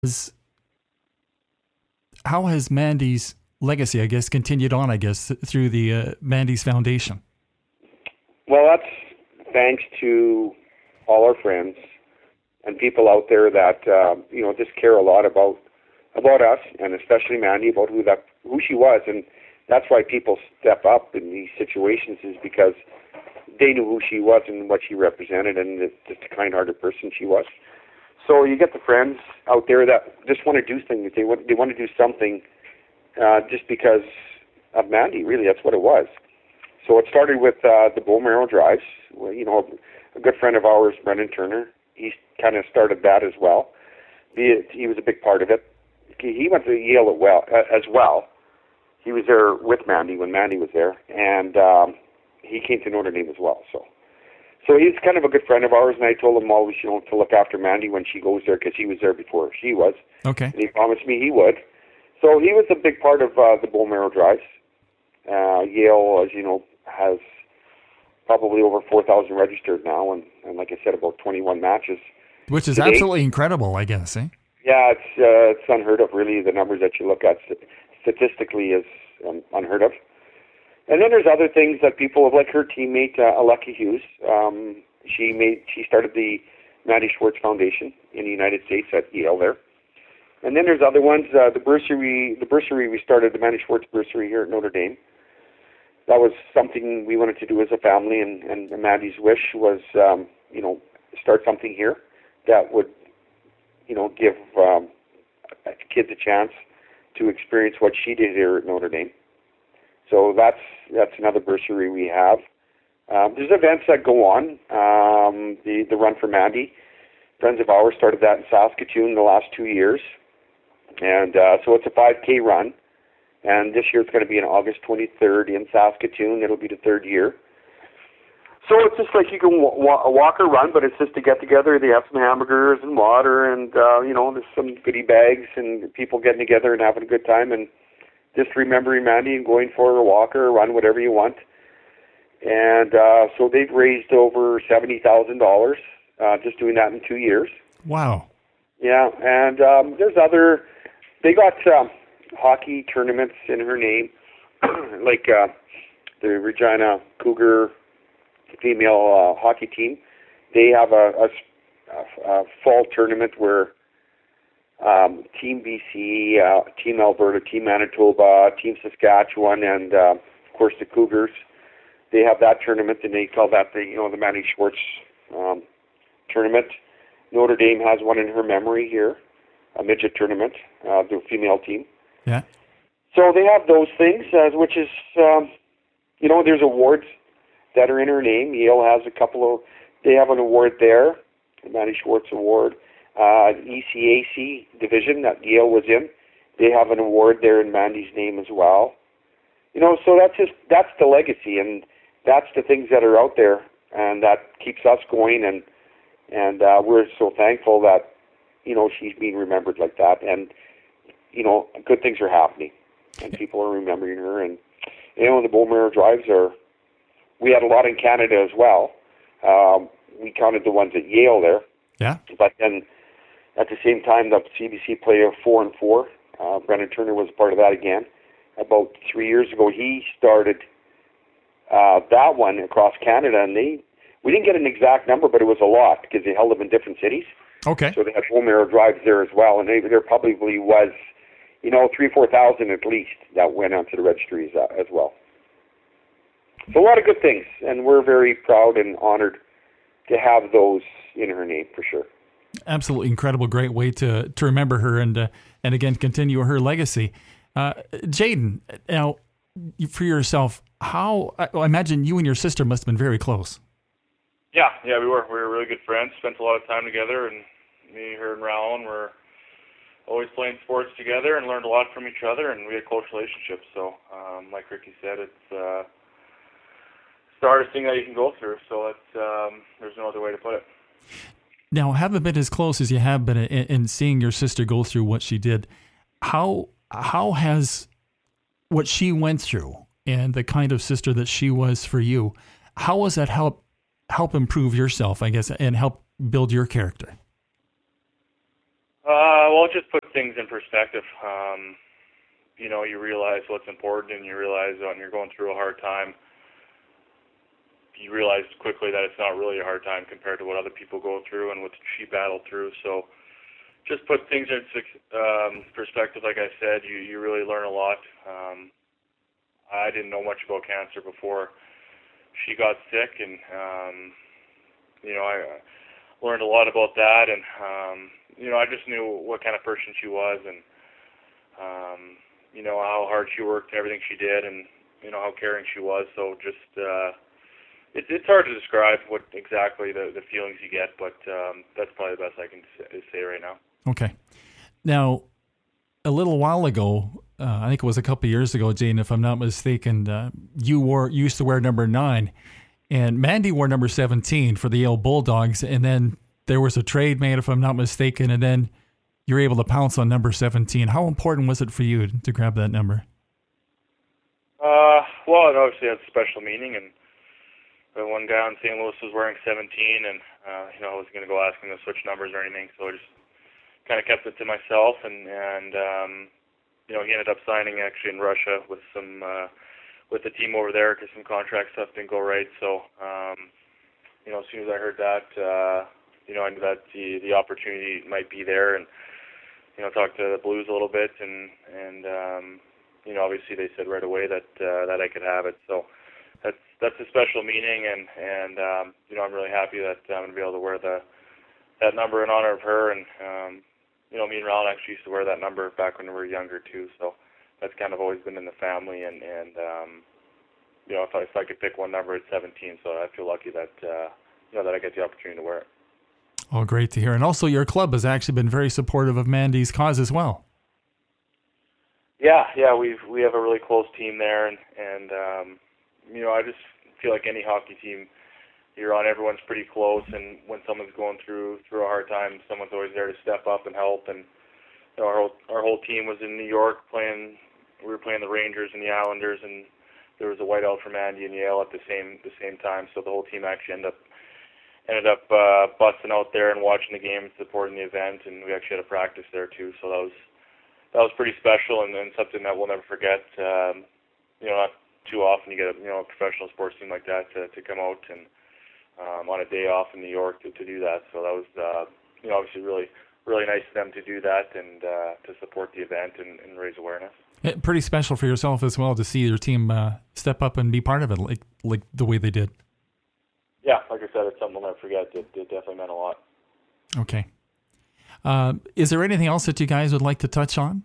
How has Mandy's legacy, I guess, continued on, I guess, through the Mandy's Foundation? Well, that's thanks to all our friends and people out there that just care a lot about us, and especially Mandy, about who she was. And that's why people step up in these situations, is because they knew who she was and what she represented, and just a kind-hearted person she was. So you get the friends out there that just want to do things. They want to do something just because of Mandy. Really, that's what it was. So it started with the Bone Marrow Drives. Well, a good friend of ours, Brendan Turner, he kind of started that as well. He was a big part of it. He went to Yale as well. He was there with Mandy when Mandy was there, and he came to Notre Dame as well. So he's kind of a good friend of ours, and I told him always, to look after Mandy when she goes there, because he was there before she was. Okay. And he promised me he would. So he was a big part of the Bone Marrow Drives. Yale, as you know, has probably over 4,000 registered now, and like I said, about 21 matches. Which is absolutely incredible, I guess, eh? Yeah, it's unheard of, really. The numbers that you look at statistically is unheard of. And then there's other things that people, like her teammate, Aleka Hughes, she started the Mandy Schwartz Foundation in the United States at Yale there. And then there's other ones, the bursary we started, the Mandy Schwartz Bursary here at Notre Dame. That was something we wanted to do as a family, and Mandy's wish was, start something here that would, give kids a chance to experience what she did here at Notre Dame. So that's another bursary we have. There's events that go on. The Run for Mandy, friends of ours started that in Saskatoon the last 2 years. And so it's a 5K run. And this year it's going to be on August 23rd in Saskatoon. It'll be the third year. So it's just like you can walk or run, but it's just to get together. They have some hamburgers and water, and there's some goodie bags, and people getting together and having a good time, and just remembering Mandy and going for a walk or a run, whatever you want. And so they've raised over $70,000 just doing that in 2 years. Wow. Yeah, and they got hockey tournaments in her name, like the Regina Cougar female hockey team. They have a fall tournament where Team BC, Team Alberta, Team Manitoba, Team Saskatchewan, and of course the Cougars, they have that tournament, and they call that the Mandy Schwartz tournament. Notre Dame has one in her memory here, a midget tournament, the female team. Yeah. So they have those things, which is, there's awards that are in her name. Yale has they have an award there, the Mandy Schwartz Award. ECAC division that Yale was in, they have an award there in Mandy's name as well. So that's the legacy, and that's the things that are out there, and that keeps us going, and we're so thankful that, she's being remembered like that, and, good things are happening, and people are remembering her, and, the Bone Marrow Drives we had a lot in Canada as well. We counted the ones at Yale there. Yeah. But then at the same time, the CBC played a 4-and-4. Brendan Turner was part of that again. About 3 years ago, he started that one across Canada, and we didn't get an exact number, but it was a lot because they held them in different cities. Okay. So they had Bone Marrow Drives there as well, and there probably was, 3,000 or 4,000 at least that went onto the registries as well. So a lot of good things, and we're very proud and honored to have those in her name for sure. Absolutely incredible, great way to remember her and again continue her legacy. Jayden, now for yourself, I imagine you and your sister must have been very close. Yeah, we were really good friends. Spent a lot of time together, and me, her, and Rowan were always playing sports together and learned a lot from each other, and we had close relationships. So, like Ricky said, it's the hardest thing that you can go through, so there's no other way to put it. Now, having been as close as you have been in seeing your sister go through what she did, how has what she went through and the kind of sister that she was for you, how has that help improve yourself, I guess, and help build your character? Well, just put things in perspective. You realize what's important, and you realize when you're going through a hard time, you realize quickly that it's not really a hard time compared to what other people go through and what she battled through. So just put things in perspective. Like I said, you really learn a lot. I didn't know much about cancer before she got sick, and I learned a lot about that, and I just knew what kind of person she was, and how hard she worked and everything she did, and how caring she was. So just it's hard to describe what exactly the feelings you get, but that's probably the best I can say right now. Okay. Now, a little while ago, I think it was a couple of years ago, Jane, if I'm not mistaken, you used to wear number 9, and Mandy wore number 17 for the Yale Bulldogs, and then there was a trade made, if I'm not mistaken, and then you were able to pounce on number 17. How important was it for you to grab that number? Well, it obviously has a special meaning, and one guy in St. Louis was wearing 17, and I wasn't going to go ask him to switch numbers or anything, so I just kind of kept it to myself, and he ended up signing actually in Russia with with the team over there because some contract stuff didn't go right. So as soon as I heard that, I knew that the opportunity might be there, and talked to the Blues a little bit, and obviously they said right away that I could have it. So that's a special meaning, and I'm really happy that I'm going to be able to wear that number in honor of her. And me and Ron actually used to wear that number back when we were younger too. So that's kind of always been in the family, and if I could pick one number, it's 17. So I feel lucky that that I get the opportunity to wear it. Oh, great to hear. And also your club has actually been very supportive of Mandy's cause as well. Yeah, we have a really close team there, and I just feel like any hockey team you're on, everyone's pretty close, and when someone's going through a hard time, someone's always there to step up and help. And our whole team was in New York playing. We were playing the Rangers and the Islanders, and there was a whiteout for Mandy and Yale at the same time. So the whole team actually ended up busting out there and watching the game and supporting the event, and we actually had a practice there too. So that was pretty special, and something that we'll never forget. Not too often you get a professional sports team like that to come out and on a day off in New York to do that. So that was obviously really nice of them to do that and to support the event and raise awareness. Pretty special for yourself as well to see your team step up and be part of it like the way they did. Yeah, like I said, it's something we'll never forget. It definitely meant a lot. Okay. Is there anything else that you guys would like to touch on?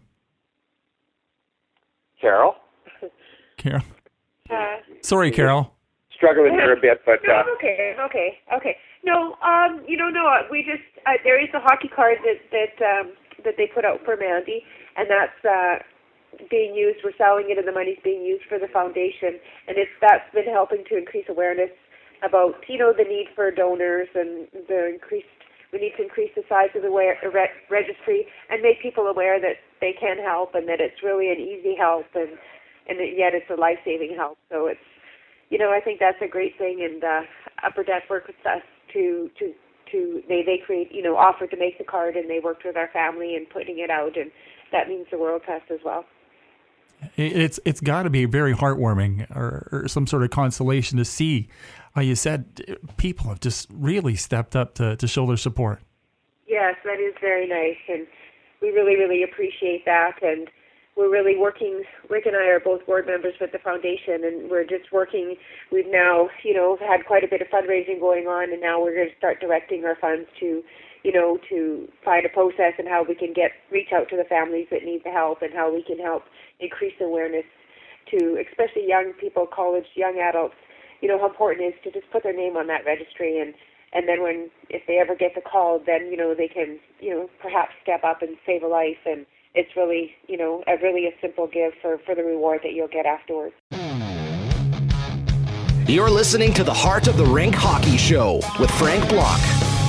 Carol? Carol? Sorry, Carol. Struggling here a bit, but... No, okay. No, we just... there is a hockey card that they put out for Mandy, and that's being used. We're selling it, and the money's being used for the foundation, and that's been helping to increase awareness about, the need for donors and we need to increase the size of the registry and make people aware that they can help and that it's really an easy help and yet it's a life-saving help. So it's, I think that's a great thing, and Upper Deck worked with us they create, offered to make the card, and they worked with our family in putting it out, and that means the world to us as well. It's got to be very heartwarming or some sort of consolation to see. You said people have just really stepped up to show their support. Yes, that is very nice, and we really, really appreciate that. And we're really working. Rick and I are both board members with the foundation, and we're just working. We've now, had quite a bit of fundraising going on, and now we're going to start directing our funds to find a process and how we can reach out to the families that need the help, and how we can help increase awareness to especially young people, young adults. How important it is to just put their name on that registry, and then if they ever get the call, then they can perhaps step up and save a life, and it's really a simple gift for the reward that you'll get afterwards. You're listening to the Heart of the Rink Hockey Show with Frank Block.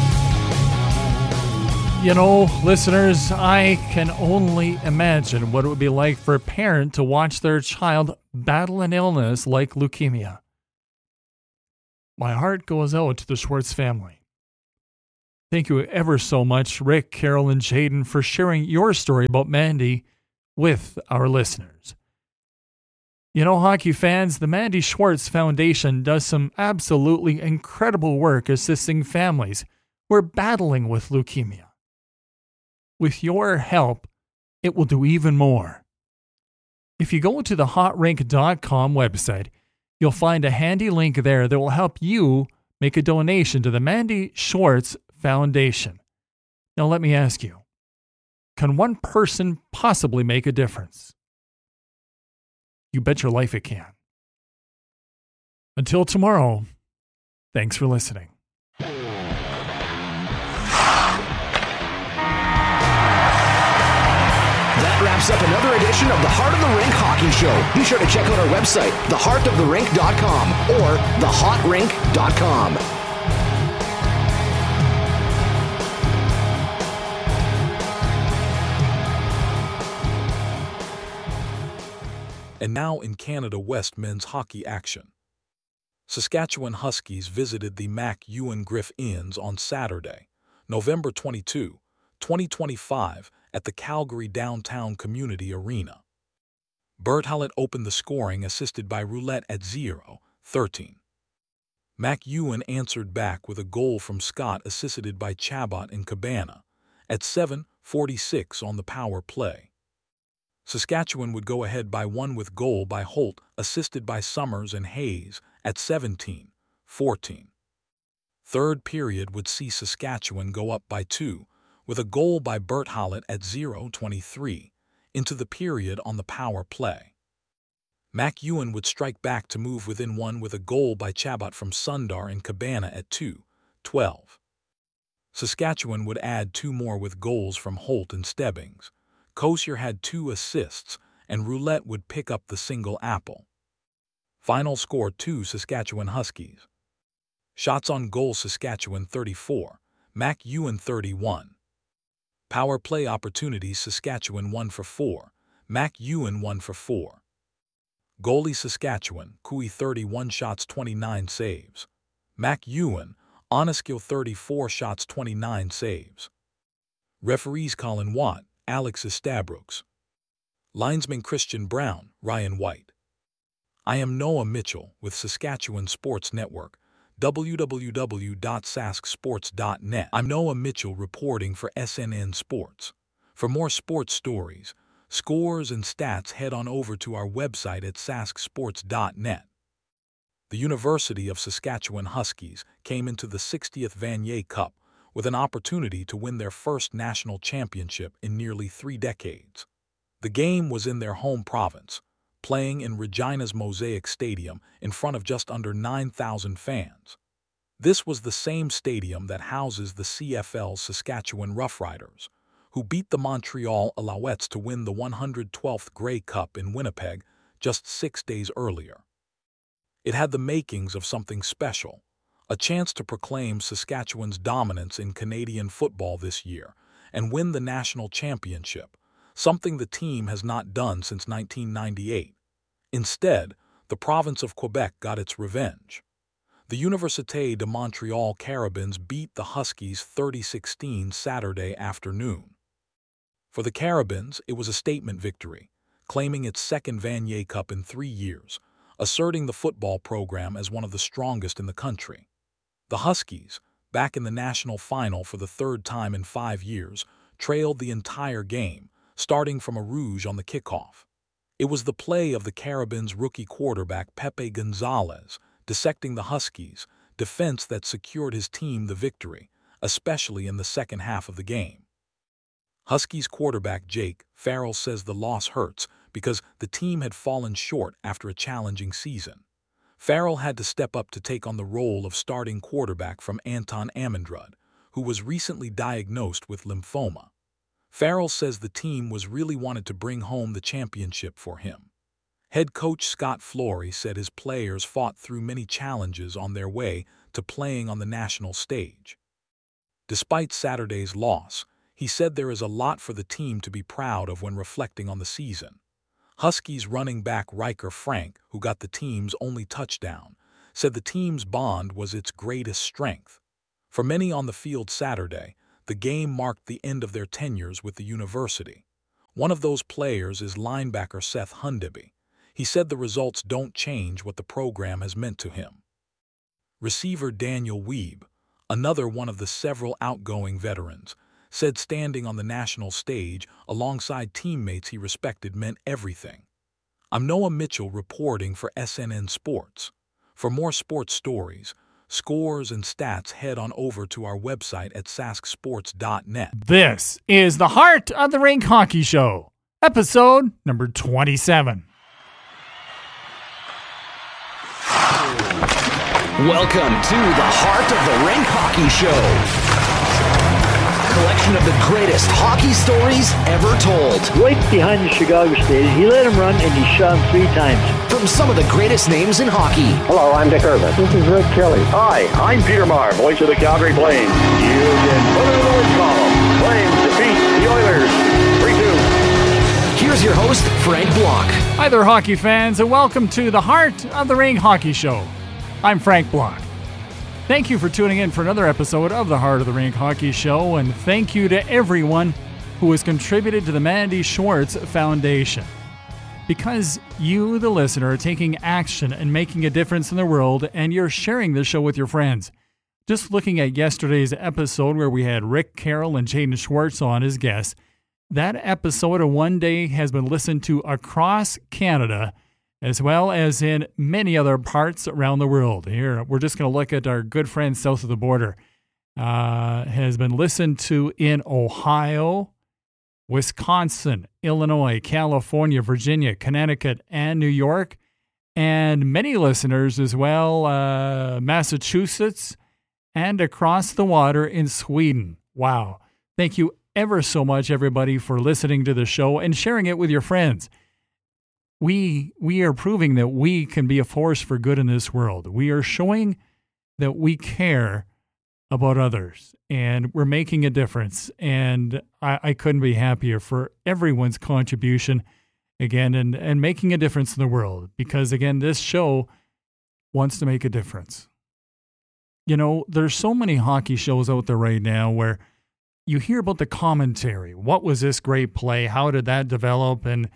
Listeners, I can only imagine what it would be like for a parent to watch their child battle an illness like leukemia. My heart goes out to the Schwartz family. Thank you ever so much, Rick, Carol, and Jaden, for sharing your story about Mandy with our listeners. You know, hockey fans, the Mandy Schwartz Foundation does some absolutely incredible work assisting families who are battling with leukemia. With your help, it will do even more. If you go to the hotrink.com website, you'll find a handy link there that will help you make a donation to the Mandy Schwartz Foundation. Now let me ask you, can one person possibly make a difference? You bet your life it can. Until tomorrow, thanks for listening. That wraps up another edition of the Heart of the Rink Hockey Show. Be sure to check out our website, theheartoftherink.com or thehotrink.com. And now in Canada West men's hockey action. Saskatchewan Huskies visited the Mac Ewan Griff Inns on Saturday, November 22, 2025, at the Calgary Downtown Community Arena. Bert Hallett opened the scoring, assisted by Roulette at 0-13. Mac Ewan answered back with a goal from Scott, assisted by Chabot and Cabana, at 7:46 on the power play. Saskatchewan would go ahead by one with goal by Holt, assisted by Summers and Hayes, at 17-14. Third period would see Saskatchewan go up by 2, with a goal by Bert Hallett at 0:23, into the period on the power play. Mac Ewan would strike back to move within one with a goal by Chabot from Sundar and Cabana at 2:12. Saskatchewan would add 2 more with goals from Holt and Stebbings. Kosier had 2 assists, and Roulette would pick up the single apple. Final score 2 Saskatchewan Huskies. Shots on goal Saskatchewan 34, Mac Ewan 31. Power play opportunities Saskatchewan 1 for 4, Mac Ewan 1 for 4. Goalie Saskatchewan, Cooey 31 shots 29 saves. Mac Ewan, Oneskill 34 shots 29 saves. Referees Colin Watt, Alex Estabrooks. Linesman Christian Brown, Ryan White. I am Noah Mitchell with Saskatchewan Sports Network, www.sasksports.net. I'm Noah Mitchell reporting for SNN Sports. For more sports stories, scores, and stats, head on over to our website at sasksports.net. The University of Saskatchewan Huskies came into the 60th Vanier Cup with an opportunity to win their first national championship in nearly 3 decades. The game was in their home province, playing in Regina's Mosaic Stadium in front of just under 9,000 fans. This was the same stadium that houses the CFL's Saskatchewan Roughriders, who beat the Montreal Alouettes to win the 112th Grey Cup in Winnipeg just 6 days earlier. It had the makings of something special, a chance to proclaim Saskatchewan's dominance in Canadian football this year and win the national championship, something the team has not done since 1998. Instead, the province of Quebec got its revenge. The Université de Montréal Carabins beat the Huskies 30-16 Saturday afternoon. For the Carabins, it was a statement victory, claiming its second Vanier Cup in 3 years, asserting the football program as one of the strongest in the country. The Huskies, back in the national final for the 3rd time in 5 years, trailed the entire game, starting from a rouge on the kickoff. It was the play of the Carabins' rookie quarterback Pepe Gonzalez, dissecting the Huskies' defense that secured his team the victory, especially in the second half of the game. Huskies quarterback Jake Farrell says the loss hurts because the team had fallen short after a challenging season. Farrell had to step up to take on the role of starting quarterback from Anton Ammandrad, who was recently diagnosed with lymphoma. Farrell says the team was really wanted to bring home the championship for him. Head coach Scott Flory said his players fought through many challenges on their way to playing on the national stage. Despite Saturday's loss, he said there is a lot for the team to be proud of when reflecting on the season. Huskies running back Riker Frank, who got the team's only touchdown, said the team's bond was its greatest strength. For many on the field Saturday, the game marked the end of their tenures with the university. One of those players is linebacker Seth Hundeby. He said the results don't change what the program has meant to him. Receiver Daniel Weeb, another one of the several outgoing veterans, said standing on the national stage alongside teammates he respected meant everything. I'm Noah Mitchell reporting for SNN Sports. For more sports stories, scores, and stats, head on over to our website at sasksports.net. This is the Heart of the Rink Hockey Show, episode number 27. Welcome to the Heart of the Rink Hockey Show. Collection of the greatest hockey stories ever told. Right behind the Chicago stage, he let him run and he shot him 3 times. From some of the greatest names in hockey. Hello, I'm Dick Irvin. This is Rick Kelly. Hi, I'm Peter Maher, voice of the Calgary Flames. You can put it in the win column. Flames defeat the Oilers 3-2. Here's your host, Frank Block. Hi there, hockey fans, and welcome to the Heart of the Rink Hockey Show. I'm Frank Block. Thank you for tuning in for another episode of the Heart of the Rink Hockey Show, and thank you to everyone who has contributed to the Mandy Schwartz Foundation. Because you, the listener, are taking action and making a difference in the world, and you're sharing this show with your friends. Just looking at yesterday's episode where we had Rick Carroll and Jaden Schwartz on as guests, that episode of One Day has been listened to across Canada, as well as in many other parts around the world. Here, we're just going to look at our good friends south of the border. Has been listened to in Ohio, Wisconsin, Illinois, California, Virginia, Connecticut, and New York, and many listeners as well, Massachusetts, and across the water in Sweden. Wow. Thank you ever so much, everybody, for listening to the show and sharing it with your friends. We are proving that we can be a force for good in this world. We are showing that we care about others, and we're making a difference. And I couldn't be happier for everyone's contribution, again, and making a difference in the world. Because, again, this show wants to make a difference. You know, there's so many hockey shows out there right now where you hear about the commentary. What was this great play? How did that develop? And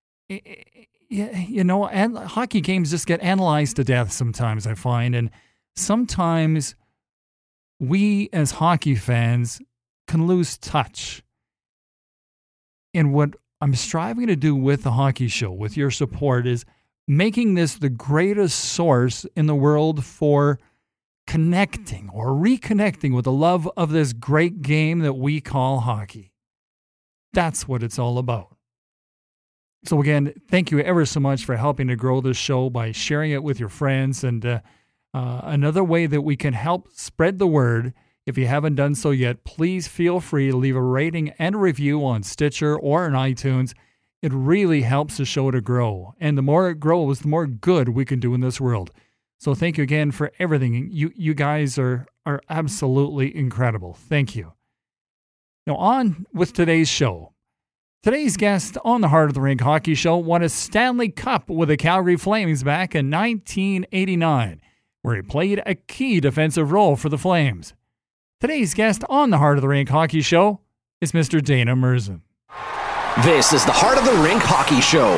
you know, and hockey games just get analyzed to death sometimes, I find. And sometimes we as hockey fans can lose touch. And what I'm striving to do with the hockey show, with your support, is making this the greatest source in the world for connecting or reconnecting with the love of this great game that we call hockey. That's what it's all about. So again, thank you ever so much for helping to grow this show by sharing it with your friends. And another way that we can help spread the word, if you haven't done so yet, please feel free to leave a rating and a review on Stitcher or on iTunes. It really helps the show to grow. And the more it grows, the more good we can do in this world. So thank you again for everything. You guys are absolutely incredible. Thank you. Now on with today's show. Today's guest on the Heart of the Rink Hockey Show won a Stanley Cup with the Calgary Flames back in 1989, where he played a key defensive role for the Flames. Today's guest on the Heart of the Rink Hockey Show is Mr. Dana Murzyn. This is the Heart of the Rink Hockey Show.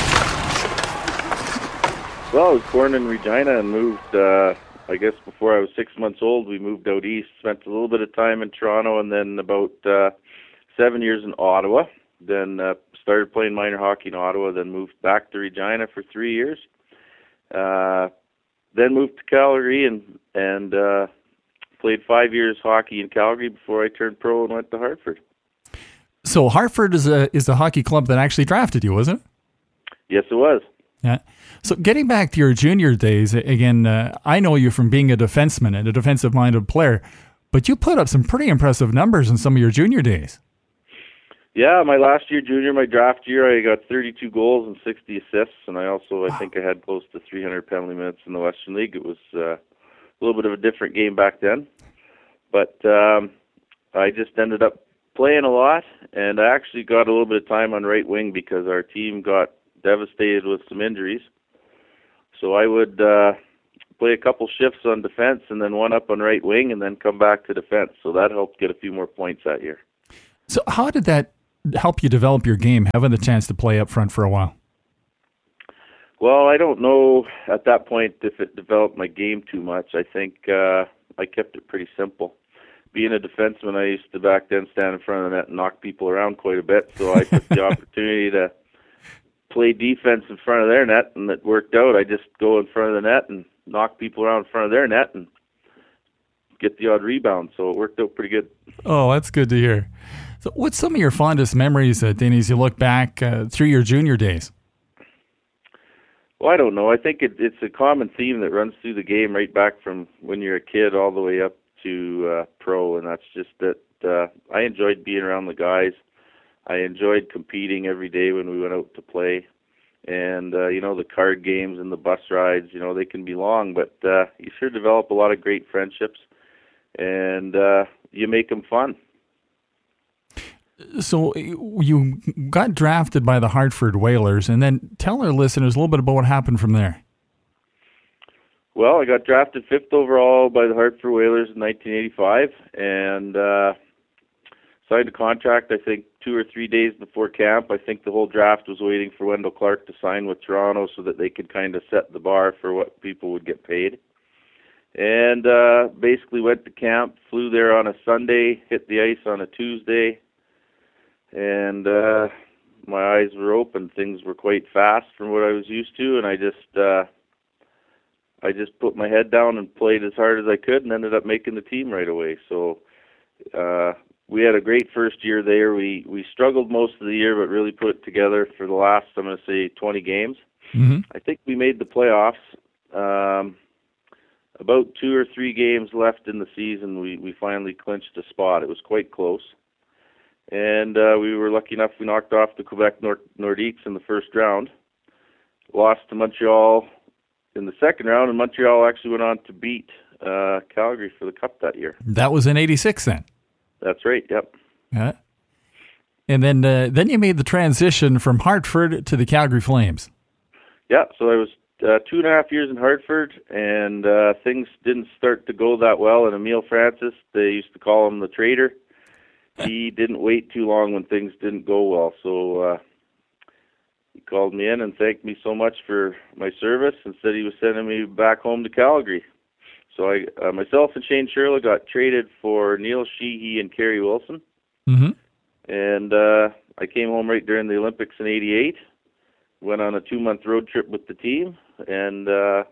Well, I was born in Regina and moved, I guess before I was 6 months old, we moved out east, spent a little bit of time in Toronto, and then about 7 years in Ottawa. Then started playing minor hockey in Ottawa, then moved back to Regina for 3 years. Then moved to Calgary and played 5 years hockey in Calgary before I turned pro and went to Hartford. So Hartford is a hockey club that actually drafted you, wasn't it? Yes, it was. Yeah. So getting back to your junior days, again, I know you from being a defenseman and a defensive-minded player, but you put up some pretty impressive numbers in some of your junior days. Yeah, my last year junior, my draft year, I got 32 goals and 60 assists, and I think I had close to 300 penalty minutes in the Western League. It was a little bit of a different game back then, but I just ended up playing a lot, and I actually got a little bit of time on right wing because our team got devastated with some injuries. So I would play a couple shifts on defense and then one up on right wing and then come back to defense. So that helped get a few more points that year. So how did that help you develop your game, having the chance to play up front for a while? Well, I don't know at that point if it developed my game too much. I think I kept it pretty simple. Being a defenseman, I used to back then stand in front of the net and knock people around quite a bit, so I took the opportunity to play defense in front of their net, and it worked out. I just go in front of the net and knock people around in front of their net and get the odd rebound, so it worked out pretty good. Oh, that's good to hear. So what's some of your fondest memories, Danny, as you look back through your junior days? Well, I don't know. I think it's a common theme that runs through the game right back from when you're a kid all the way up to pro, and that's just that I enjoyed being around the guys. I enjoyed competing every day when we went out to play. And, the card games and the bus rides, they can be long, but you sure develop a lot of great friendships, and you make them fun. So you got drafted by the Hartford Whalers, and then tell our listeners a little bit about what happened from there. Well, I got drafted 5th overall by the Hartford Whalers in 1985, and signed a contract, I think, 2 or 3 days before camp. I think the whole draft was waiting for Wendell Clark to sign with Toronto so that they could kind of set the bar for what people would get paid. And basically went to camp, flew there on a Sunday, hit the ice on a Tuesday, and my eyes were open. Things were quite fast from what I was used to, and I just put my head down and played as hard as I could and ended up making the team right away. So we had a great first year there. We struggled most of the year, but really put it together for the last, I'm going to say, 20 games. Mm-hmm. I think we made the playoffs. About 2 or 3 games left in the season, we finally clinched a spot. It was quite close. And we were lucky enough we knocked off the Quebec Nordiques in the first round. Lost to Montreal in the second round, and Montreal actually went on to beat Calgary for the Cup that year. That was in '86 then? That's right, yep. Yeah. And then you made the transition from Hartford to the Calgary Flames. Yeah, so I was 2.5 years in Hartford, and things didn't start to go that well. And Emile Francis, they used to call him the traitor. He didn't wait too long when things didn't go well. So he called me in and thanked me so much for my service and said he was sending me back home to Calgary. So I, myself and Shane Sherla got traded for Neil Sheehy and Kerry Wilson. Mm-hmm. And I came home right during the Olympics in '88. Went on a 2-month road trip with the team and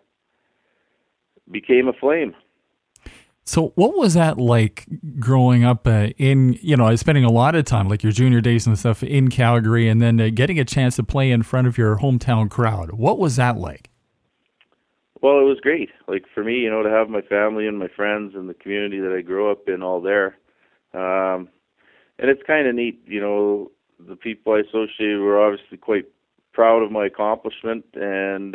became a Flame. So what was that like growing up spending a lot of time, like your junior days and stuff, in Calgary, and then getting a chance to play in front of your hometown crowd? What was that like? Well, it was great. Like for me, to have my family and my friends and the community that I grew up in all there. And it's kind of neat, the people I associated were obviously quite proud of my accomplishment, and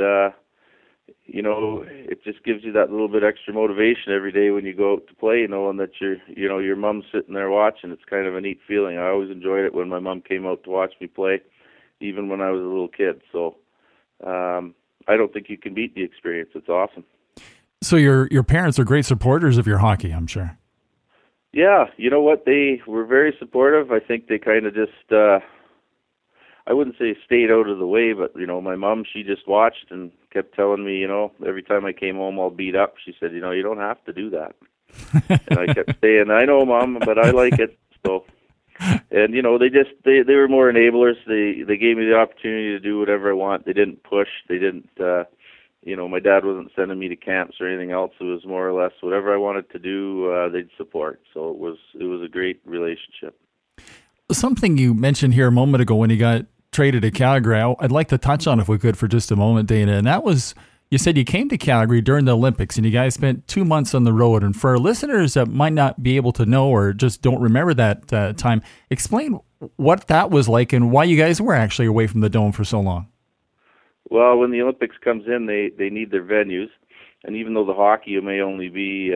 it just gives you that little bit extra motivation every day when you go out to play, knowing that your mom's sitting there watching. It's kind of a neat feeling. I always enjoyed it when my mom came out to watch me play, even when I was a little kid. So I don't think you can beat the experience. It's awesome. So your parents are great supporters of your hockey, I'm sure. Yeah, you know what? They were very supportive. I think they kind of just I wouldn't say stayed out of the way, but, my mom, she just watched and kept telling me, every time I came home all beat up, she said, you don't have to do that. And I kept saying, I know, Mom, but I like it. So, and, they were more enablers. They gave me the opportunity to do whatever I want. They didn't push. They didn't, my dad wasn't sending me to camps or anything else. It was more or less whatever I wanted to do, they'd support. So it was a great relationship. Something you mentioned here a moment ago when you got traded to Calgary, I'd like to touch on if we could for just a moment, Dana. And that was, you said you came to Calgary during the Olympics and you guys spent 2 months on the road. And for our listeners that might not be able to know or just don't remember that time, explain what that was like and why you guys were actually away from the Dome for so long. Well, when the Olympics comes in, they need their venues. And even though the hockey may only be,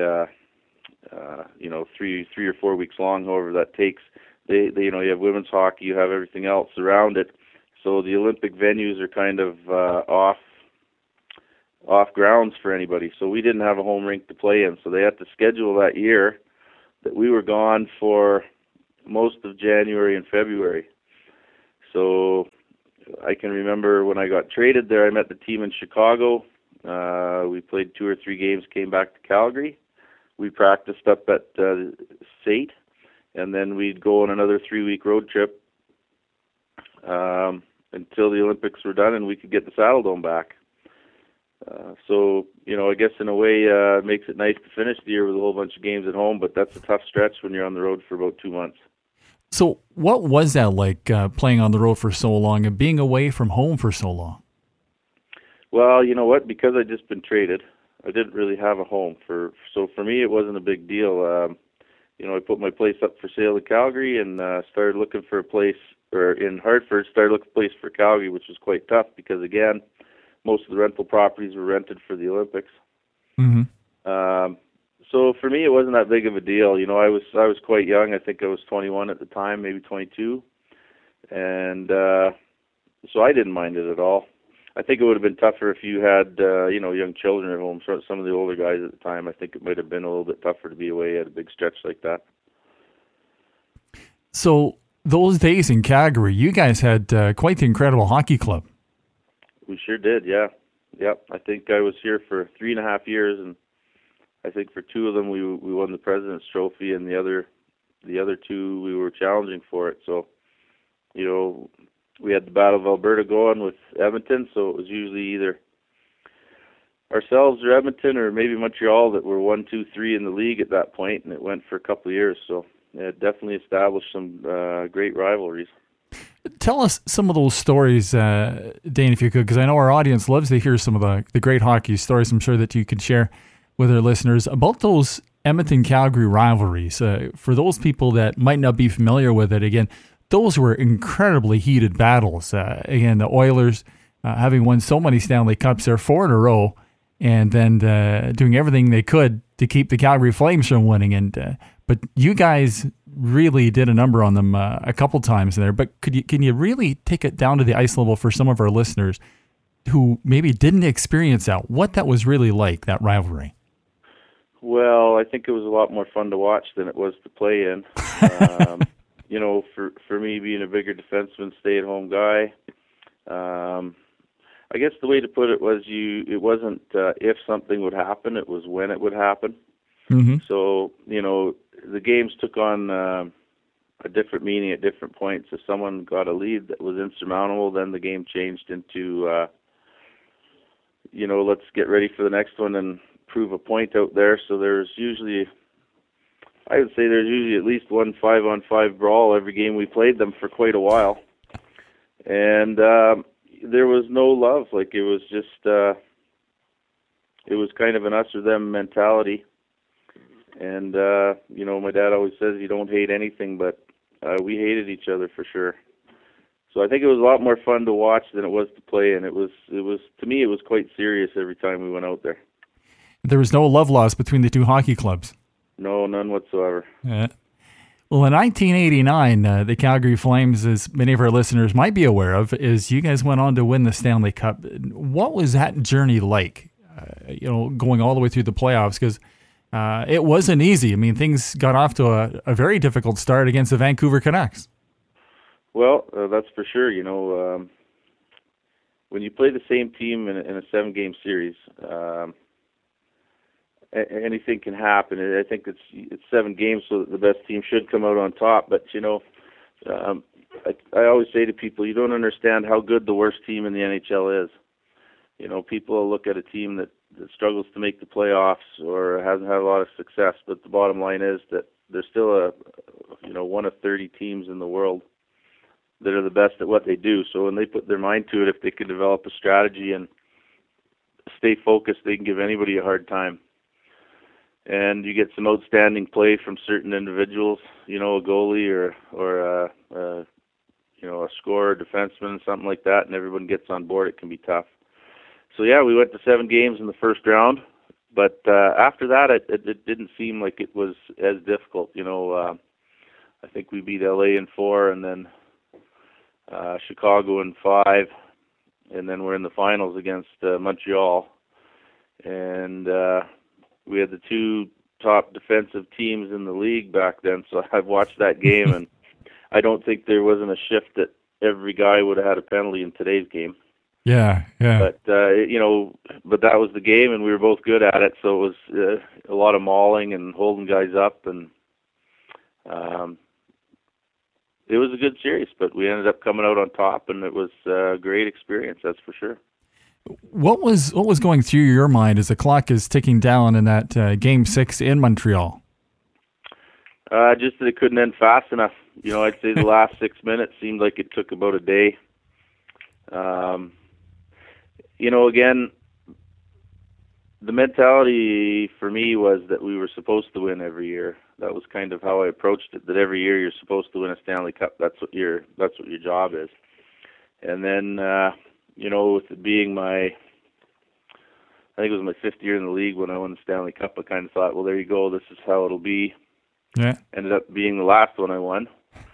3 or 4 weeks long, however that takes, they you have women's hockey, you have everything else around it. So the Olympic venues are kind of off off grounds for anybody, so we didn't have a home rink to play in. So they had to schedule that year that we were gone for most of January and February. So I can remember when I got traded there, I met the team in Chicago. We played 2 or 3 games, came back to Calgary. We practiced up at SAIT, and then we'd go on another 3-week road trip until the Olympics were done and we could get the Saddle Dome back. So, I guess in a way it makes it nice to finish the year with a whole bunch of games at home, but that's a tough stretch when you're on the road for about 2 months. So what was that like, playing on the road for so long and being away from home for so long? Well, you know what? Because I'd just been traded, I didn't really have a home. So for me, it wasn't a big deal. I put my place up for sale in Calgary and started looking for a place, or in Hartford, started looking for a place for Calgary, which was quite tough because, again, most of the rental properties were rented for the Olympics. Mm-hmm. So for me, it wasn't that big of a deal. I was quite young. I think I was 21 at the time, maybe 22, and so I didn't mind it at all. I think it would have been tougher if you had young children at home. So some of the older guys at the time, I think it might have been a little bit tougher to be away at a big stretch like that. So those days in Calgary, you guys had quite the incredible hockey club. We sure did, yeah. Yep. I think I was here for 3.5 years, and I think for 2 of them we won the President's Trophy, and the other 2 we were challenging for it. So, we had the Battle of Alberta going with Edmonton, so it was usually either ourselves or Edmonton or maybe Montreal that were 1, 2, 3 in the league at that point, and it went for a couple of years. So it definitely established some great rivalries. Tell us some of those stories, Dane, if you could, because I know our audience loves to hear some of the great hockey stories. I'm sure that you could share with our listeners about those Edmonton-Calgary rivalries. For those people that might not be familiar with it, again, those were incredibly heated battles. Again, the Oilers having won so many Stanley Cups there, 4 in a row, and then doing everything they could to keep the Calgary Flames from winning. But you guys really did a number on them a couple times there. But can you really take it down to the ice level for some of our listeners who maybe didn't experience that, what that was really like, that rivalry? Well, I think it was a lot more fun to watch than it was to play in. For me being a bigger defenseman, stay-at-home guy, I guess the way to put it was it wasn't if something would happen, it was when it would happen. Mm-hmm. So, the games took on a different meaning at different points. If someone got a lead that was insurmountable, then the game changed into, let's get ready for the next one and prove a point out there. So I would say there's usually at least one 5-on-5 brawl every game we played them for quite a while. And there was no love. Like, it was just, it was kind of an us or them mentality. And, my dad always says you don't hate anything, but we hated each other for sure. So I think it was a lot more fun to watch than it was to play, and it was to me, it was quite serious every time we went out there. There was no love lost between the 2 hockey clubs? No, none whatsoever. Yeah. Well, in 1989, the Calgary Flames, as many of our listeners might be aware of, is you guys went on to win the Stanley Cup. What was that journey like, going all the way through the playoffs? Because it wasn't easy. I mean, things got off to a very difficult start against the Vancouver Canucks. Well, that's for sure. When you play the same team in a 7-game series, anything can happen. I think it's 7 games, so the best team should come out on top. But I always say to people, you don't understand how good the worst team in the NHL is. People look at a team that struggles to make the playoffs or hasn't had a lot of success, but the bottom line is that there's still one of 30 teams in the world that are the best at what they do. So when they put their mind to it, if they can develop a strategy and stay focused, they can give anybody a hard time. And you get some outstanding play from certain individuals, a goalie or a scorer, defenseman, something like that, and everyone gets on board. It can be tough. So yeah, we went to 7 games in the first round, but after that, it didn't seem like it was as difficult. I think we beat LA in 4, and then Chicago in 5, and then we're in the finals against Montreal. and we had the two top defensive teams in the league back then. So I've watched that game, and I don't think there wasn't a shift that every guy would have had a penalty in today's game. Yeah. But but that was the game, and we were both good at it. So it was a lot of mauling and holding guys up, and it was a good series. But we ended up coming out on top, and it was a great experience. That's for sure. What was going through your mind as the clock is ticking down in that Game 6 in Montreal? Just that it couldn't end fast enough. I'd say the last 6 minutes seemed like it took about a day. Again, the mentality for me was that we were supposed to win every year. That was kind of how I approached it, that every year you're supposed to win a Stanley Cup. That's what your job is. And then, with it being I think it was my 5th year in the league when I won the Stanley Cup, I kind of thought, well, there you go. This is how it'll be. Yeah. Ended up being the last one I won.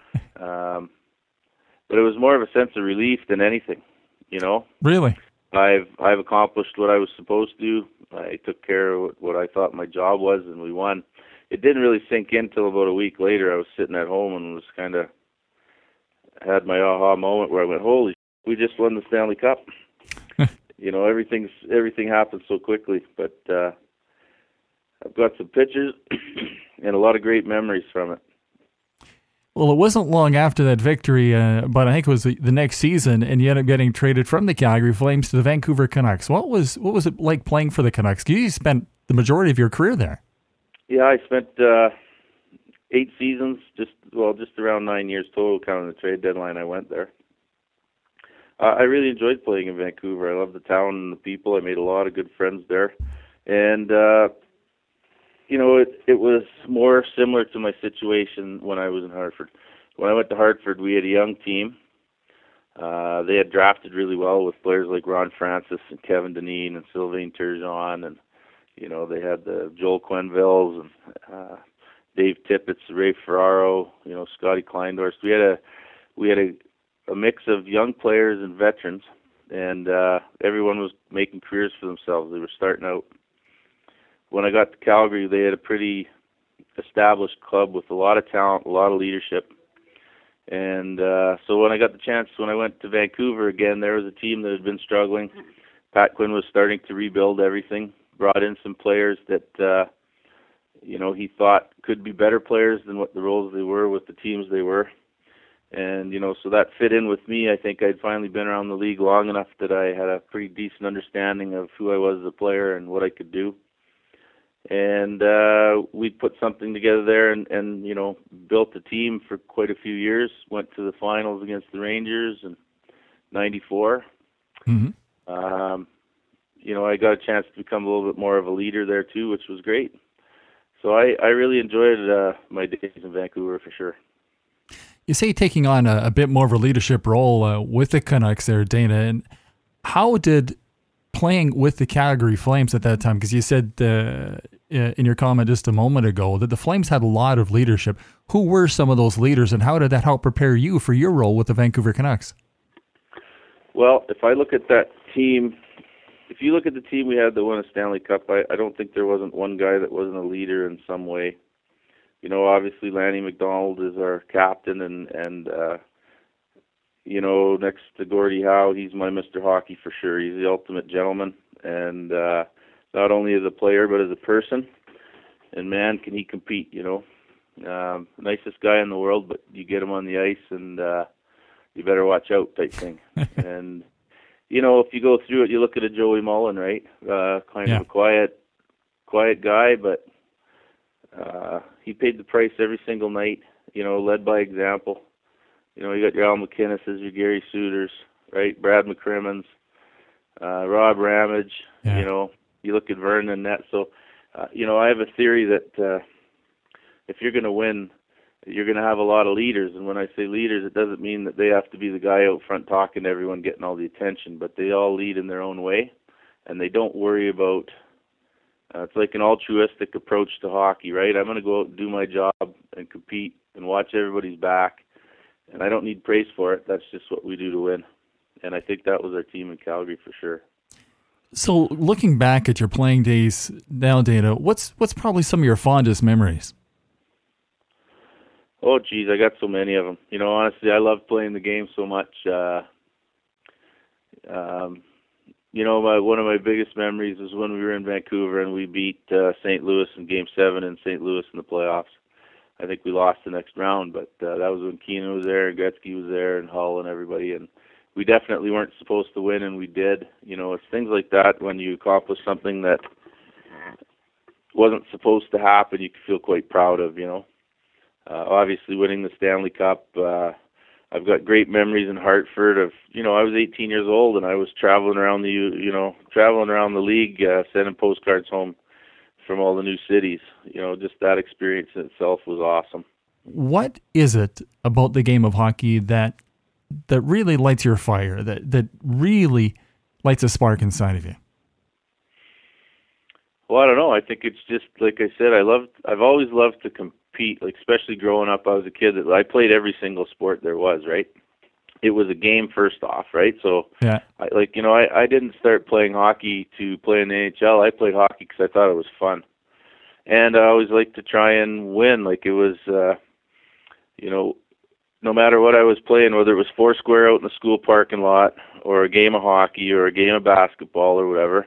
But it was more of a sense of relief than anything, Really? I've accomplished what I was supposed to. I took care of what I thought my job was, and we won. It didn't really sink in till about a week later. I was sitting at home and was kind of had my aha moment where I went, holy, we just won the Stanley Cup. Everything happened so quickly. But I've got some pictures and a lot of great memories from it. Well, it wasn't long after that victory, but I think it was the next season, and you ended up getting traded from the Calgary Flames to the Vancouver Canucks. What was it like playing for the Canucks? You spent the majority of your career there. Yeah, I spent 8 seasons, just around 9 years total, counting the trade deadline I went there. I really enjoyed playing in Vancouver. I loved the town and the people. I made a lot of good friends there. And, it was more similar to my situation when I was in Hartford. When I went to Hartford, we had a young team. They had drafted really well with players like Ron Francis and Kevin Dineen and Sylvain Turgeon, and they had the Joel Quenvilles and Dave Tippett, Ray Ferraro, Scotty Kleindorst. We had a mix of young players and veterans, and everyone was making careers for themselves. They were starting out. When I got to Calgary, they had a pretty established club with a lot of talent, a lot of leadership. And so when I got the chance, when I went to Vancouver again, there was a team that had been struggling. Pat Quinn was starting to rebuild everything, brought in some players that, he thought could be better players than what the roles they were with the teams they were. And, so that fit in with me. I think I'd finally been around the league long enough that I had a pretty decent understanding of who I was as a player and what I could do. And we put something together there and built a team for quite a few years. Went to the finals against the Rangers in '94. Mm-hmm. I got a chance to become a little bit more of a leader there too, which was great. So I really enjoyed my days in Vancouver for sure. You say taking on a bit more of a leadership role with the Canucks there, Dana, and how did playing with the Calgary Flames at that time, because you said in your comment just a moment ago that the Flames had a lot of leadership. Who were some of those leaders, and how did that help prepare you for your role with the Vancouver Canucks? Well, if I look at that team, if you look at the team we had that won a Stanley Cup, I don't think there wasn't one guy that wasn't a leader in some way. Obviously Lanny McDonald is our captain, and next to Gordie Howe, he's my Mr. Hockey for sure. He's the ultimate gentleman, and not only as a player but as a person. And man, can he compete? Nicest guy in the world, but you get him on the ice, and you better watch out, type thing. And if you go through it, you look at a Joey Mullen, right? Kind of a quiet guy, but he paid the price every single night. Led by example. You got your Al McInnes's, your Gary Suitors, right? Brad McCrimmons, Rob Ramage. Yeah. You look at Vernon and that. So, I have a theory that if you're going to win, you're going to have a lot of leaders. And when I say leaders, it doesn't mean that they have to be the guy out front talking to everyone, getting all the attention, but they all lead in their own way, and they don't worry about. It's like an altruistic approach to hockey, right? I'm going to go out and do my job and compete and watch everybody's back. And I don't need praise for it. That's just what we do to win. And I think that was our team in Calgary for sure. So looking back at your playing days now, Dana, what's probably some of your fondest memories? Oh, geez, I got so many of them. Honestly, I love playing the game so much. One of my biggest memories was when we were in Vancouver and we beat St. Louis in Game 7 in St. Louis in the playoffs. I think we lost the next round, but that was when Keenan was there and Gretzky was there and Hull and everybody, and we definitely weren't supposed to win, and we did. It's things like that when you accomplish something that wasn't supposed to happen, you can feel quite proud of, Obviously, winning the Stanley Cup, I've got great memories in Hartford of, I was 18 years old and I was traveling around the league, sending postcards home from all the new cities. Just that experience in itself was awesome. What is it about the game of hockey that really lights your fire, that really lights a spark inside of you? Well, I don't know. I think it's just, like I said, I've always loved to compete, like especially growing up. I was a kid that I played every single sport there was, right? It was a game first off, right? So, yeah. I didn't start playing hockey to play in the NHL. I played hockey because I thought it was fun. And I always liked to try and win. Like it was, no matter what I was playing, whether it was foursquare out in the school parking lot or a game of hockey or a game of basketball or whatever,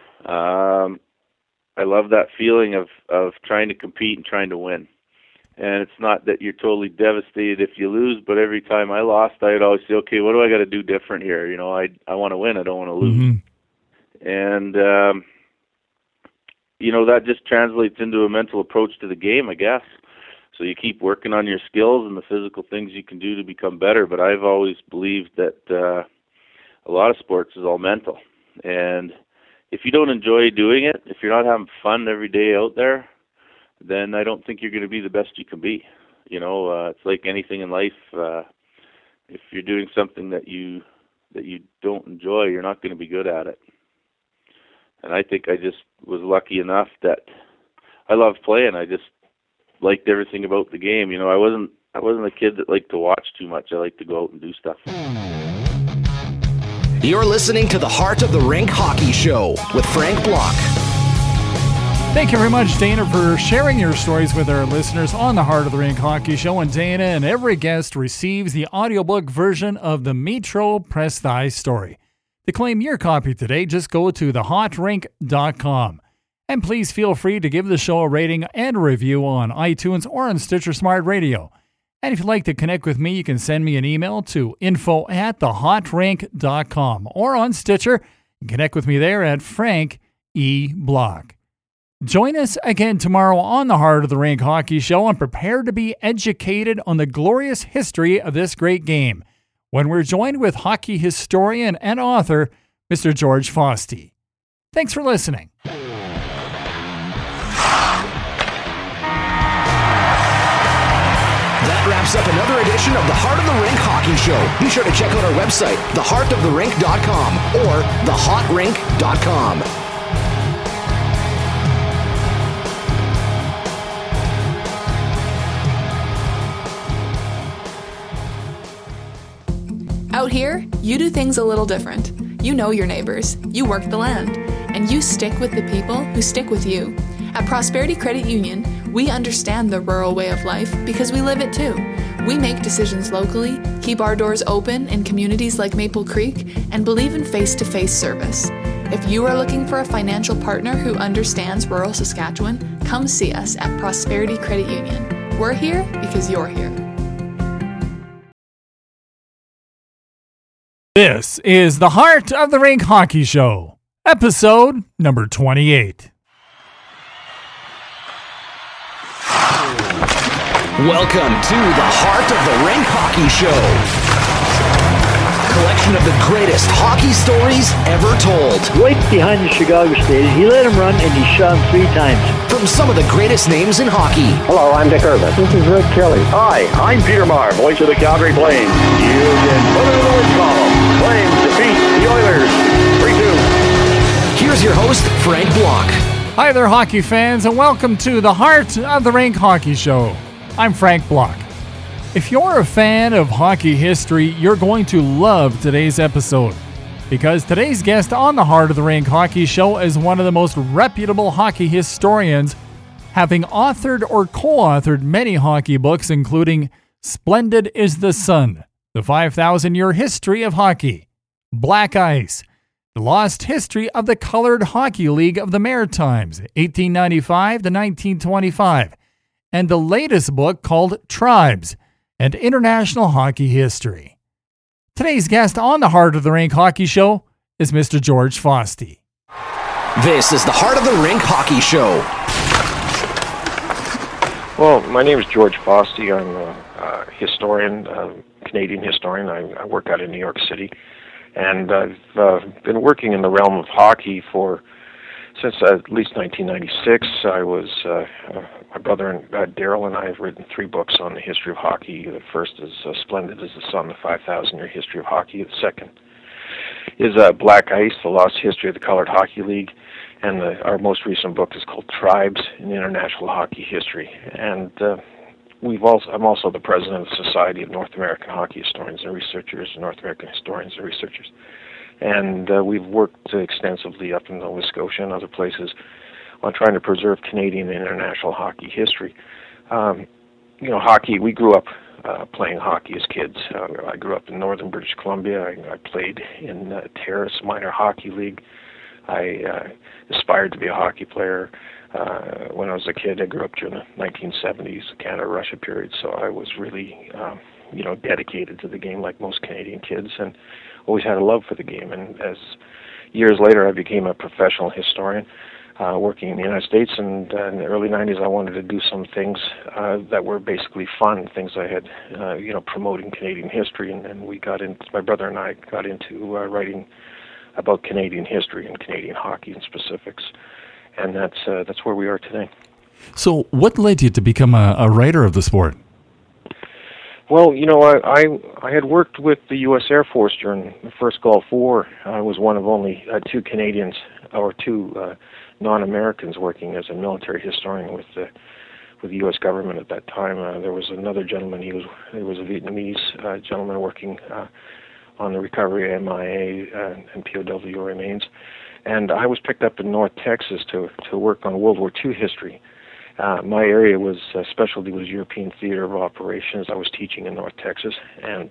I love that feeling of trying to compete and trying to win. And it's not that you're totally devastated if you lose, but every time I lost, I'd always say, okay, what do I got to do different here? I want to win. I don't want to lose. Mm-hmm. And, that just translates into a mental approach to the game, I guess. So you keep working on your skills and the physical things you can do to become better. But I've always believed that a lot of sports is all mental. And if you don't enjoy doing it, if you're not having fun every day out there, then I don't think you're going to be the best you can be. It's like anything in life. If you're doing something that you don't enjoy, you're not going to be good at it. And I think I just was lucky enough that I loved playing. I just liked everything about the game. I wasn't a kid that liked to watch too much. I liked to go out and do stuff. You're listening to the Heart of the Rink Hockey Show with Frank Block. Thank you very much, Dana, for sharing your stories with our listeners on the Heart of the Rink Hockey Show. And Dana and every guest receives the audiobook version of the Metro Press Thy Story. To claim your copy today, just go to thehotrink.com. And please feel free to give the show a rating and a review on iTunes or on Stitcher Smart Radio. And if you'd like to connect with me, you can send me an email to info@thehotrink.com, or on Stitcher, connect with me there at Frank E. Block. Join us again tomorrow on the Heart of the Rink Hockey Show and prepare to be educated on the glorious history of this great game when we're joined with hockey historian and author, Mr. George Fosty. Thanks for listening. That wraps up another edition of the Heart of the Rink Hockey Show. Be sure to check out our website, theheartoftherink.com or thehotrink.com. Out here, you do things a little different. You know your neighbors, you work the land, and you stick with the people who stick with you. At Prosperity Credit Union, we understand the rural way of life because we live it too. We make decisions locally, keep our doors open in communities like Maple Creek, and believe in face-to-face service. If you are looking for a financial partner who understands rural Saskatchewan, come see us at Prosperity Credit Union. We're here because you're here. This is the Heart of the Rink Hockey Show, episode number 28. Welcome to the Heart of the Rink Hockey Show. Collection of the greatest hockey stories ever told. Right behind the Chicago stage, he let him run and he shot him 3 times. From some of the greatest names in hockey. Hello, I'm Dick Irvin. This is Rick Kelly. Hi, I'm Peter Maher, voice of the Calgary Flames. You can put it in the win column. Flames defeat the Oilers 3-2. Here's your host, Frank Block. Hi there, hockey fans, and welcome to the Heart of the Rink Hockey Show. I'm Frank Block. If you're a fan of hockey history, you're going to love today's episode. because today's guest on the Heart of the Rink Hockey Show is one of the most reputable hockey historians, having authored or co-authored many hockey books, including Splendid is the Sun, The 5,000-Year History of Hockey, Black Ice, The Lost History of the Colored Hockey League of the Maritimes, 1895 to 1925, and the latest book called Tribes and International Hockey History. Today's guest on the Heart of the Rink Hockey Show is Mr. George Foste. This is the Heart of the Rink Hockey Show. Well, my name is George Foste. I'm a historian, Canadian historian. I work out in New York City. And I've been working in the realm of hockey since at least 1996. I was my brother and Daryl and I have written 3 books on the history of hockey. The first is Splendid is the Sun, The 5,000-Year History of Hockey. The second is Black Ice, The Lost History of the Colored Hockey League. And our most recent book is called Tribes in International Hockey History. And I'm also the president of the Society of North American Hockey Historians and Researchers, North American Historians and Researchers. And we've worked extensively up in Nova Scotia and other places on trying to preserve Canadian and international hockey history. Hockey, we grew up playing hockey as kids. I grew up in northern British Columbia. I played in Terrace Minor Hockey League. I aspired to be a hockey player. When I was a kid, I grew up during the 1970s, Canada-Russia period, so I was really, dedicated to the game like most Canadian kids, and always had a love for the game. And as years later, I became a professional historian, working in the United States, and in the early 90s, I wanted to do some things that were basically fun, things I had, promoting Canadian history, and my brother and I got into writing about Canadian history and Canadian hockey in specifics. And that's where we are today. So what led you to become a writer of the sport? Well, I had worked with the U.S. Air Force during the first Gulf War. I was one of only 2 Canadians or 2 non-Americans working as a military historian with the U.S. government at that time. There was another gentleman. He was a Vietnamese gentleman working on the recovery of MIA and POW remains. And I was picked up in North Texas to work on World War II history. My area specialty was European theater of operations. I was teaching in North Texas, and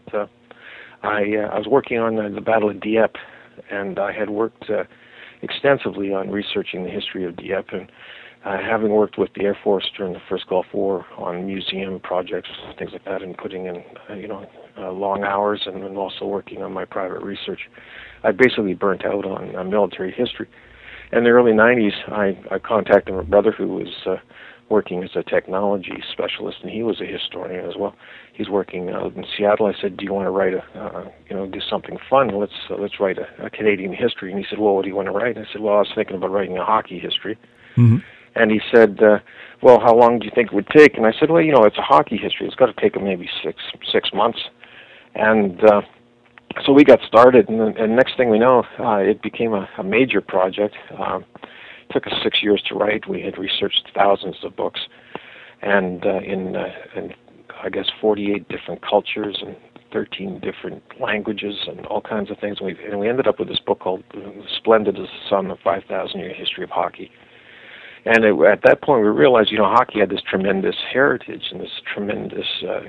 I was working on the Battle of Dieppe, and I had worked extensively on researching the history of Dieppe, and having worked with the Air Force during the first Gulf War on museum projects, things like that, and putting in long hours, and then also working on my private research, I basically burnt out on military history. In the early 90s, I contacted my brother, who was working as a technology specialist, and he was a historian as well. He's working out in Seattle. I said, "Do you want to write do something fun? Let's write a Canadian history." And he said, "Well, what do you want to write?" And I said, "Well, I was thinking about writing a hockey history." Mm-hmm. And he said, "Well, how long do you think it would take?" And I said, "Well, it's a hockey history. It's got to take maybe six months." And so we got started, and next thing we know, it became a major project. It took us 6 years to write. We had researched thousands of books, and in I guess 48 different cultures and 13 different languages and all kinds of things. And we ended up with this book called Splendid as the Sun, The 5,000-Year History of Hockey. And at that point, we realized, hockey had this tremendous heritage and this tremendous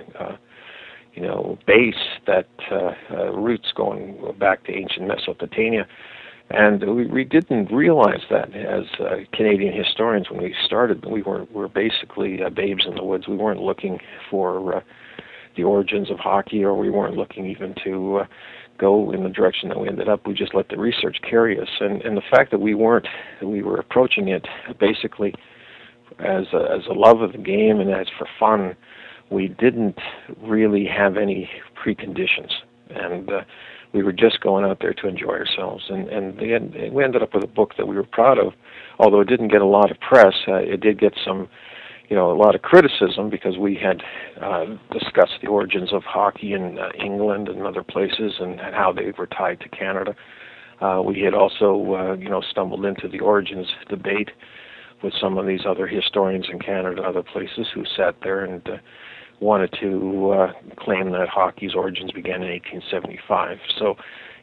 base that roots going back to ancient Mesopotamia. And we didn't realize that as Canadian historians when we started. We were basically babes in the woods. We weren't looking for the origins of hockey, or we weren't looking even to go in the direction that we ended up. We just let the research carry us. And the fact that we were approaching it basically as a love of the game and as for fun, we didn't really have any preconditions, and we were just going out there to enjoy ourselves. And we ended up with a book that we were proud of, although it didn't get a lot of press. It did get some, a lot of criticism because we had discussed the origins of hockey in England and other places and how they were tied to Canada. We had also, stumbled into the origins debate with some of these other historians in Canada and other places who sat there and wanted to claim that hockey's origins began in 1875. So,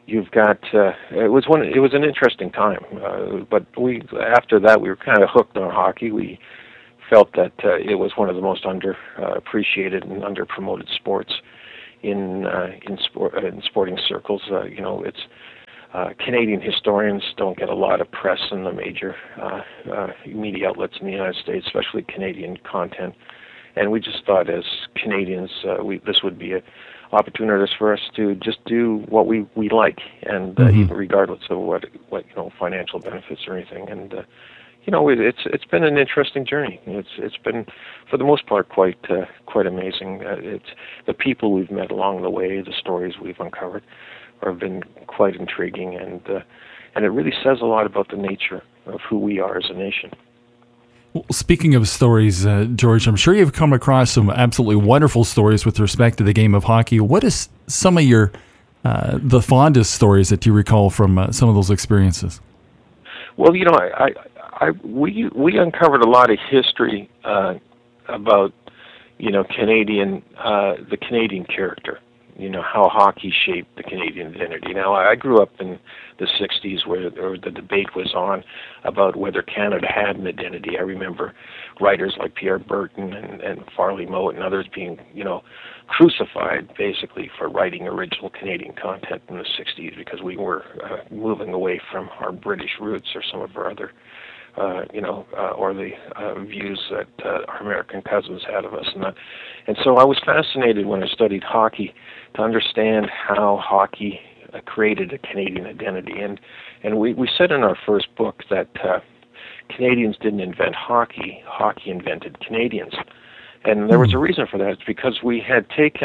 you've got it was an interesting time, but after that we were kind of hooked on hockey. We felt that it was one of the most appreciated and under promoted sports in sporting circles. It's Canadian historians don't get a lot of press in the major media outlets in the United States, especially Canadian content. And we just thought, as Canadians, this would be an opportunity for us to just do what we like, and even regardless of what financial benefits or anything. And it's been an interesting journey. It's been, for the most part, quite amazing. It's the people we've met along the way, the stories we've uncovered, have been quite intriguing, and it really says a lot about the nature of who we are as a nation. Well, speaking of stories, George, I'm sure you've come across some absolutely wonderful stories with respect to the game of hockey. What is some of your the fondest stories that you recall from some of those experiences? Well, we uncovered a lot of history about Canadian the Canadian character. How hockey shaped the Canadian identity. Now, I grew up in the 60s where the debate was on about whether Canada had an identity. I remember writers like Pierre Berton and Farley Mowat and others being, crucified basically for writing original Canadian content in the 60s because we were moving away from our British roots or some of our other or the views that our American cousins had of us. And so I was fascinated when I studied hockey to understand how hockey created a Canadian identity. And we said in our first book that Canadians didn't invent hockey, hockey invented Canadians. And there was a reason for that. It's because we had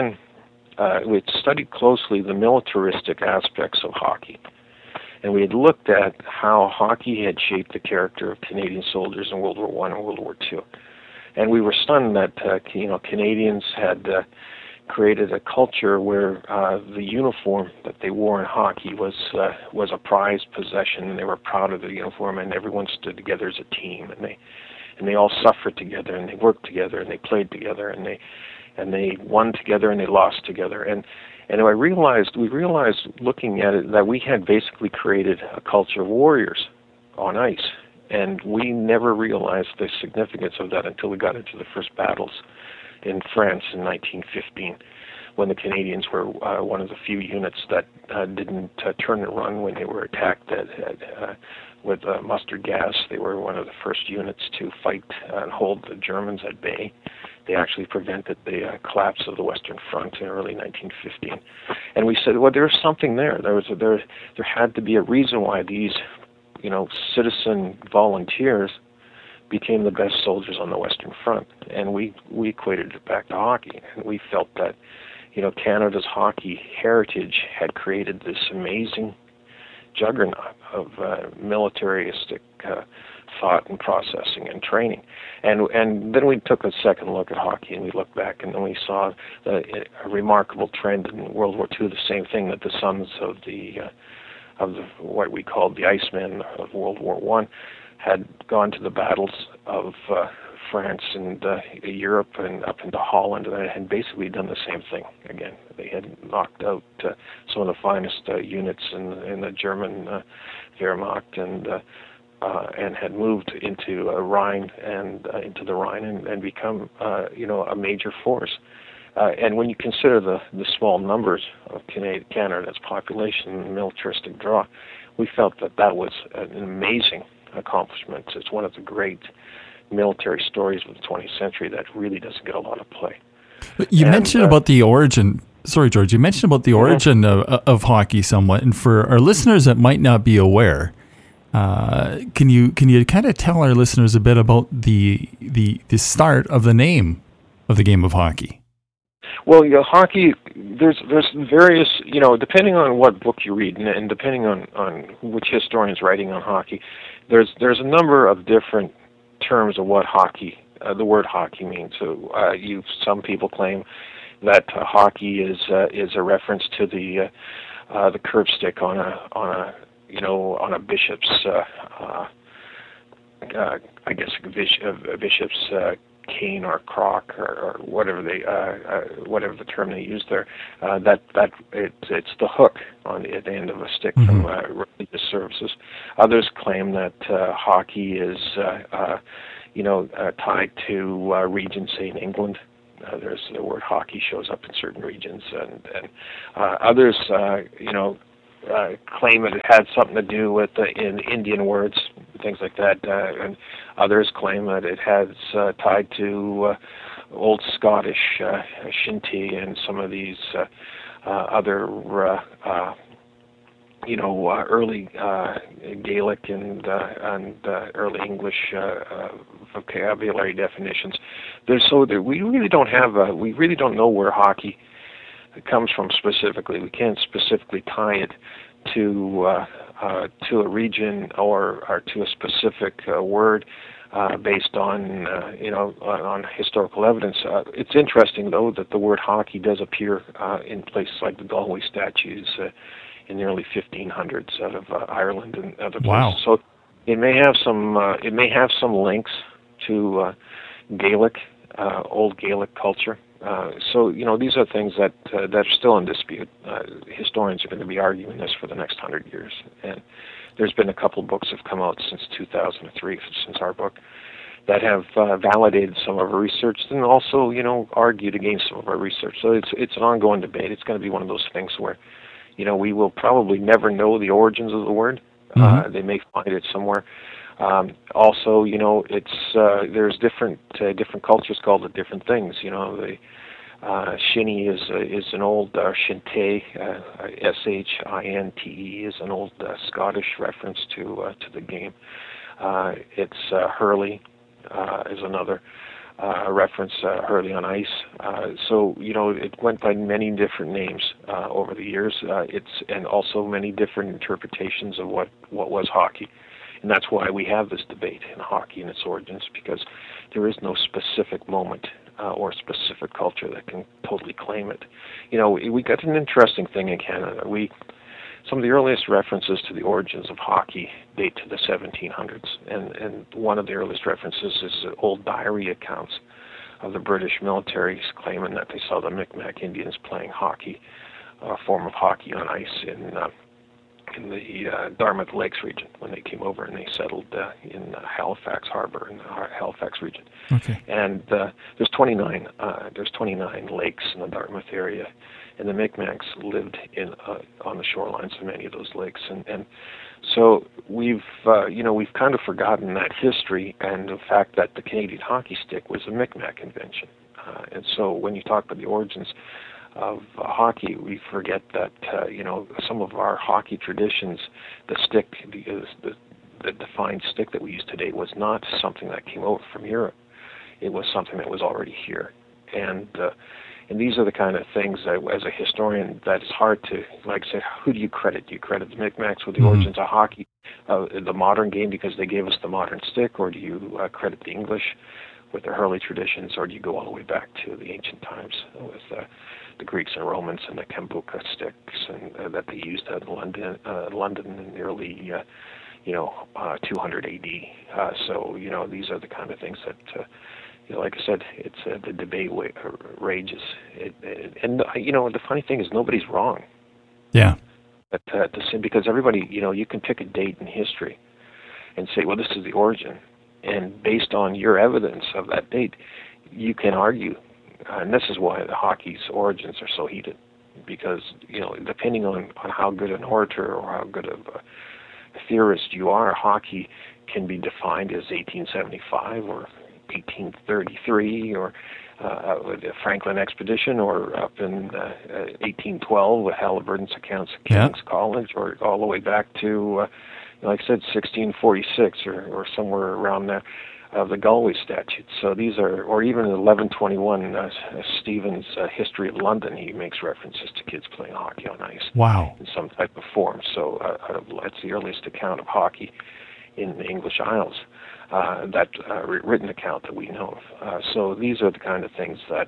studied closely the militaristic aspects of hockey. And we had looked at how hockey had shaped the character of Canadian soldiers in World War I and World War II. And we were stunned that Canadians had created a culture where the uniform that they wore in hockey was a prized possession, and they were proud of the uniform, and everyone stood together as a team, and they all suffered together, and they worked together, and they played together, and they won together, and they lost together. And we realized looking at it that we had basically created a culture of warriors on ice, and we never realized the significance of that until we got into the first battles in France in 1915, when the Canadians were one of the few units that didn't turn and run when they were attacked with mustard gas. They were one of the first units to fight and hold the Germans at bay. They actually prevented the collapse of the Western Front in early 1915. And we said, well, there was something there. There had to be a reason why these, citizen volunteers became the best soldiers on the Western Front. And we equated it back to hockey. And we felt that, Canada's hockey heritage had created this amazing juggernaut of militaristic thought and processing and training. And then we took a second look at hockey, and we looked back, and then we saw a remarkable trend in World War II, the same thing, that the sons of the what we called the Icemen of World War I had gone to the battles of France and Europe and up into Holland, and had basically done the same thing again. They had knocked out some of the finest units in the German Wehrmacht, and had moved into Rhine and into the Rhine and become a major force. And when you consider the small numbers of Canada's population and the militaristic draw, we felt that was an amazing accomplishment. It's one of the great military stories of the 20th century that really doesn't get a lot of play. You mentioned about the origin. Sorry, George. You mentioned about the origin of hockey somewhat, and for our listeners that might not be aware, can you kind of tell our listeners a bit about the start of the name of the game of hockey? Well, hockey, there's various, depending on what book you read and depending on which historian's writing on hockey, there's a number of different terms of what hockey, the word hockey means. So some people claim that hockey is a reference to the curve stick on a bishop's, I guess a bishop's cane or croc or whatever whatever the term they use there, that it's the hook at the end of a stick from religious services. Others claim that hockey is tied to regions, say in England. There's the word hockey shows up in certain regions, and others claim that it had something to do with in Indian words, things like that, and others claim that it has tied to Old Scottish, Shinty, and some of these other early Gaelic and early English vocabulary definitions. We really don't know where hockey comes from specifically. We can't specifically tie it to a region or to a specific word based on on historical evidence. It's interesting though that the word hockey does appear in places like the Galway statues in the early 1500s out of Ireland and other places. Wow. So it may have some links to Gaelic, old Gaelic culture. So these are things that are still in dispute. Historians are going to be arguing this for the next 100 years, and there's been a couple books that have come out since 2003, since our book, that have validated some of our research and also argued against some of our research. So it's an ongoing debate. It's going to be one of those things where we will probably never know the origins of the word. They may find it somewhere. Also, it's there's different cultures called it different things. The Shinty is an old Shinte, Shinte is an old Scottish reference to the game. It's Hurley is another reference, Hurley on ice. So it went by many different names over the years. And also many different interpretations of what was hockey. And that's why we have this debate in hockey and its origins, because there is no specific moment or specific culture that can totally claim it. We got an interesting thing in Canada. Some of the earliest references to the origins of hockey date to the 1700s, and one of the earliest references is old diary accounts of the British military claiming that they saw the Micmac Indians playing hockey, a form of hockey on ice in the Dartmouth Lakes region when they came over and they settled in Halifax Harbor in the Halifax region. Okay. And there's 29 lakes in the Dartmouth area, and the Micmacs lived on the shorelines of many of those lakes, and so we've kind of forgotten that history and the fact that the Canadian hockey stick was a Micmac invention, and so when you talk about the origins of hockey, we forget that some of our hockey traditions, the stick, the defined stick that we use today, was not something that came over from Europe. It was something that was already here, and these are the kind of things that, as a historian, that is hard to say. Who do you credit? Do you credit the Micmacs with the origins of hockey, the modern game, because they gave us the modern stick, or do you credit the English with their Hurley traditions, or do you go all the way back to the ancient times with the Greeks and Romans and the Kambuka sticks and that they used in London in the early 200 AD. So these are the kind of things that like I said, it's the debate rages. And the funny thing is nobody's wrong. Yeah. But because everybody, you can pick a date in history and say, well, this is the origin. And based on your evidence of that date, you can argue. And this is why the hockey's origins are so heated. Because, depending on how good an orator or how good of a theorist you are, hockey can be defined as 1875 or 1833 or the Franklin Expedition, or up in 1812 with Halliburton's accounts of King's College, or all the way back to, like I said, 1646 or somewhere around there of the Galway statutes. So these are, or even in 1121, Stephen's History of London, he makes references to kids playing hockey on ice. Wow. In some type of form. So that's the earliest account of hockey in the English Isles. That written account that we know of. So these are the kind of things that,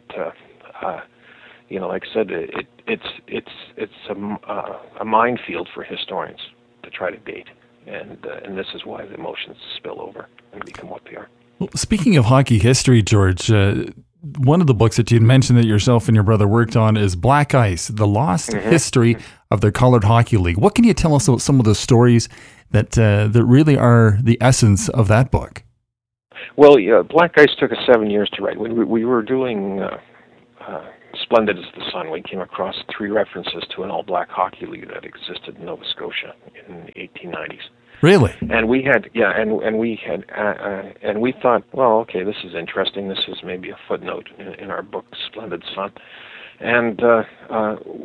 like I said, it's a minefield for historians to try to date, and this is why the emotions spill over and become what they are. Well, speaking of hockey history, George, one of the books that you'd mentioned that yourself and your brother worked on is Black Ice, The Lost History of the Colored Hockey League. What can you tell us about some of the stories that really are the essence of that book? Well, Black Ice took us 7 years to write. When we were doing Splendid as the Sun, we came across 3 references to an all-black hockey league that existed in Nova Scotia in the 1890s. Really? And we had, and we thought, well, okay, this is interesting. This is maybe a footnote in our book, Splendid Sun. And